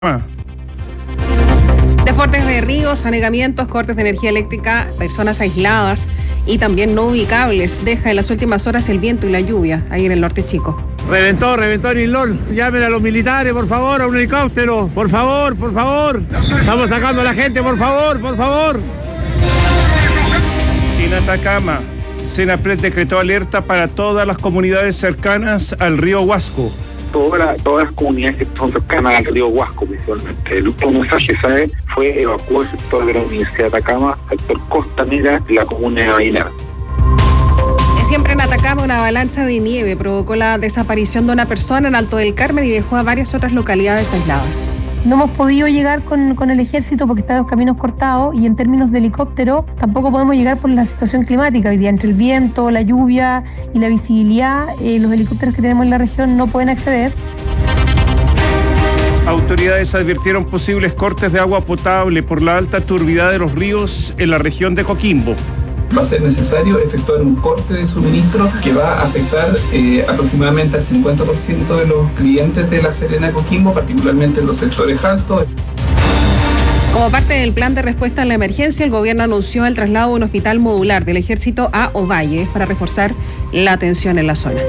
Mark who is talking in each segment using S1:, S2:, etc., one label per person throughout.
S1: Desbordes de ríos, anegamientos, cortes de energía eléctrica, personas aisladas y también no ubicables. Deja en las últimas horas el viento y la lluvia ahí en el norte chico.
S2: Reventó Nilón. Llamen a los militares, por favor, a un helicóptero. Por favor. Estamos sacando a la gente, por favor.
S3: En Atacama, Senapred decretó alerta para todas las comunidades cercanas al río Huasco.
S4: Todas las comunidades que son cercanas al río Huasco, principalmente. El último mensaje, fue evacuar el sector de la Universidad de Atacama, sector costanera y la comuna de Bailar.
S1: Siempre en Atacama, una avalancha de nieve provocó la desaparición de una persona en Alto del Carmen y dejó a varias otras localidades aisladas.
S5: No hemos podido llegar con el ejército porque están los caminos cortados, y en términos de helicóptero tampoco podemos llegar por la situación climática hoy día. Entre el viento, la lluvia y la visibilidad, los helicópteros que tenemos en la región no pueden acceder.
S3: Autoridades advirtieron posibles cortes de agua potable por la alta turbidez de los ríos en la región de Coquimbo.
S6: Va a ser necesario efectuar un corte de suministro que va a afectar aproximadamente al 50% de los clientes de La Serena de Coquimbo, particularmente en los sectores altos.
S1: Como parte del plan de respuesta a la emergencia, el gobierno anunció el traslado de un hospital modular del ejército a Ovalle para reforzar la atención en la zona.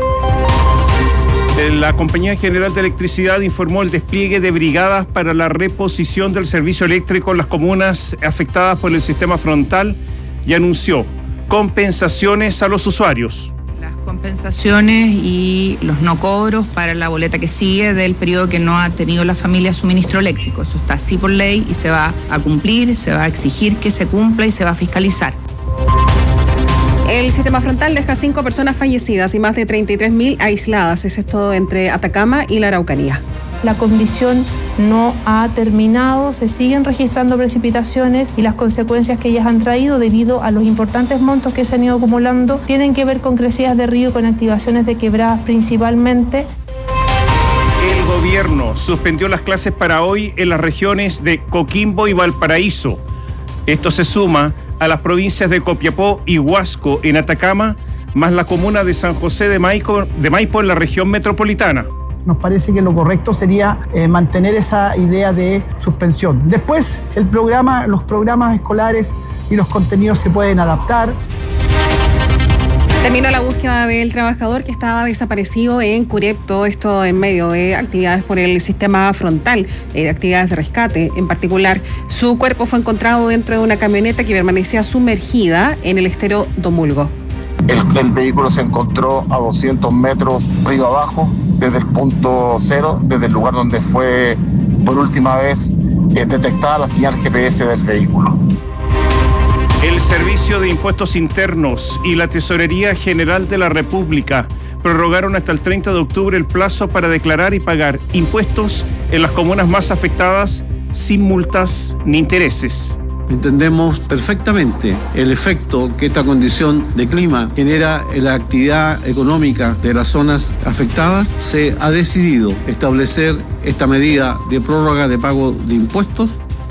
S3: La Compañía General de Electricidad informó el despliegue de brigadas para la reposición del servicio eléctrico en las comunas afectadas por el sistema frontal y anunció compensaciones a los usuarios.
S7: Las compensaciones y los no cobros para la boleta que sigue del periodo que no ha tenido la familia suministro eléctrico. Eso está así por ley y se va a cumplir, se va a exigir que se cumpla y se va a fiscalizar.
S1: El sistema frontal deja 5 personas fallecidas y más de 33.000 aisladas. Eso es todo entre Atacama y la Araucanía.
S8: La condición no ha terminado, se siguen registrando precipitaciones y las consecuencias que ellas han traído debido a los importantes montos que se han ido acumulando tienen que ver con crecidas de río y con activaciones de quebradas principalmente.
S3: El gobierno suspendió las clases para hoy en las regiones de Coquimbo y Valparaíso. Esto se suma a las provincias de Copiapó y Huasco en Atacama, más la comuna de San José de Maipo en la región metropolitana.
S9: Nos parece que lo correcto sería mantener esa idea de suspensión. Después, los programas escolares y los contenidos se pueden adaptar.
S1: Terminó la búsqueda del trabajador que estaba desaparecido en Curepto, esto en medio de actividades por el sistema frontal, de actividades de rescate en particular. Su cuerpo fue encontrado dentro de una camioneta que permanecía sumergida en el estero Domulgo.
S10: El vehículo se encontró a 200 metros río abajo, desde el punto cero, desde el lugar donde fue por última vez detectada la señal GPS del vehículo.
S3: El Servicio de Impuestos Internos y la Tesorería General de la República prorrogaron hasta el 30 de octubre el plazo para declarar y pagar impuestos en las comunas más afectadas sin multas ni intereses.
S11: Entendemos perfectamente el efecto que esta condición de clima genera en la actividad económica de las zonas afectadas. Se ha decidido establecer esta medida de prórroga de pago de impuestos.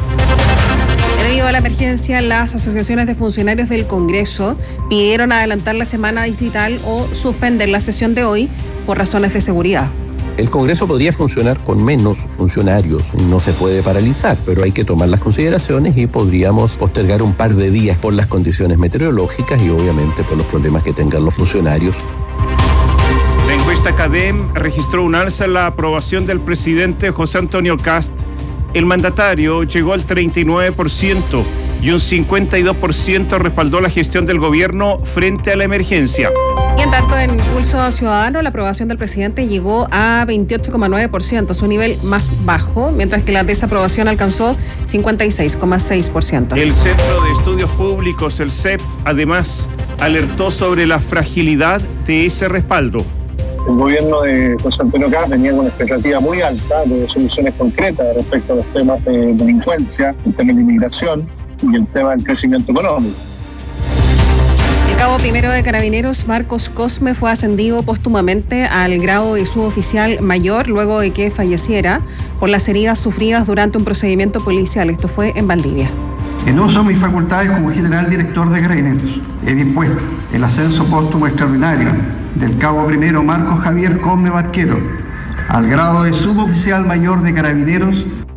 S1: Debido a la emergencia, las asociaciones de funcionarios del Congreso pidieron adelantar la semana distrital o suspender la sesión de hoy por razones de seguridad.
S12: El Congreso podría funcionar con menos funcionarios, no se puede paralizar, pero hay que tomar las consideraciones y podríamos postergar un par de días por las condiciones meteorológicas y obviamente por los problemas que tengan los funcionarios.
S3: La encuesta CADEM registró un alza en la aprobación del presidente José Antonio Kast. El mandatario llegó al 39% y un 52% respaldó la gestión del gobierno frente a la emergencia.
S1: Y en tanto, en Pulso Ciudadano, la aprobación del presidente llegó a 28,9%, su nivel más bajo, mientras que la desaprobación alcanzó 56,6%.
S3: El Centro de Estudios Públicos, el CEP, además, alertó sobre la fragilidad de ese respaldo.
S13: El gobierno de José Antonio Kast venía con una expectativa muy alta de soluciones concretas respecto a los temas de delincuencia, el tema de inmigración y el tema del crecimiento económico.
S1: El cabo primero de Carabineros, Marcos Cosme, fue ascendido póstumamente al grado de suboficial mayor luego de que falleciera por las heridas sufridas durante un procedimiento policial. Esto fue en Valdivia.
S14: En uso de mis facultades como general director de Carabineros, he dispuesto el ascenso póstumo extraordinario del cabo primero Marcos Javier Cosme Barquero al grado de suboficial mayor de Carabineros